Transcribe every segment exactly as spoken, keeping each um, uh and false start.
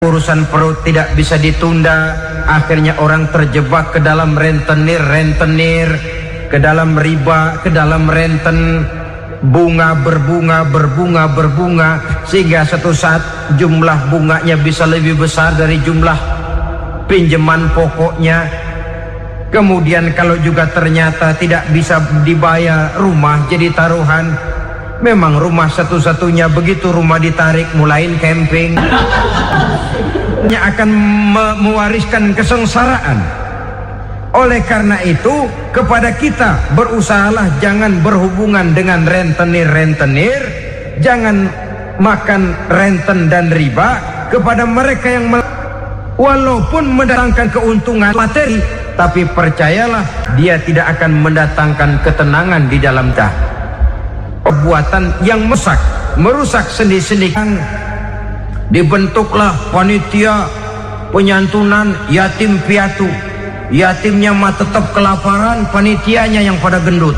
Urusan perut tidak bisa ditunda, akhirnya orang terjebak ke dalam rentenir-rentenir, ke dalam riba, ke dalam renten, bunga berbunga, berbunga, berbunga, sehingga satu saat jumlah bunganya bisa lebih besar dari jumlah pinjaman pokoknya. Kemudian kalau juga ternyata tidak bisa dibayar, rumah jadi taruhan. Memang rumah satu-satunya, begitu rumah ditarik mulain camping, akan me mewariskan kesengsaraan. Oleh karena itu, kepada kita berusahalah jangan berhubungan dengan rentenir-rentenir, jangan makan renten dan riba. Kepada mereka yang walaupun mendatangkan keuntungan materi, tapi percayalah dia tidak akan mendatangkan ketenangan di dalam dah. Perbuatan yang merusak, merusak sendi-sendi. Dibentuklah panitia penyantunan yatim piatu. Yatimnya mah tetap kelaparan, panitianya yang pada gendut.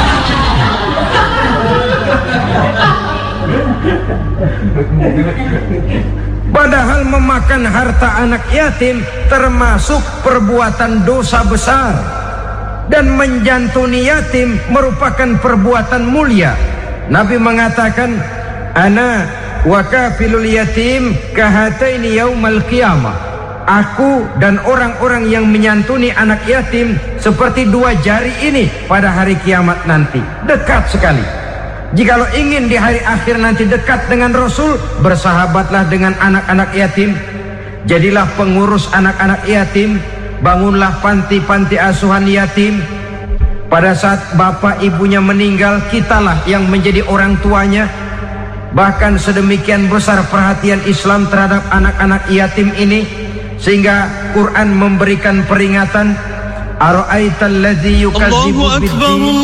Padahal memakan harta anak yatim termasuk perbuatan dosa besar, dan menjantuni yatim merupakan perbuatan mulia. Nabi mengatakan, ana wa kafilul yatim kahataini yaumal qiyamah. Aku dan orang-orang yang menyantuni anak yatim seperti dua jari ini pada hari kiamat nanti. Dekat sekali. Jikalau ingin di hari akhir nanti dekat dengan Rasul, bersahabatlah dengan anak-anak yatim. Jadilah pengurus anak-anak yatim. Bangunlah panti-panti asuhan yatim. Pada saat bapak ibunya meninggal, kitalah yang menjadi orang tuanya. Bahkan sedemikian besar perhatian Islam terhadap anak-anak yatim ini, sehingga Quran memberikan peringatan, ara'aital ladzi yukadzibu biddin.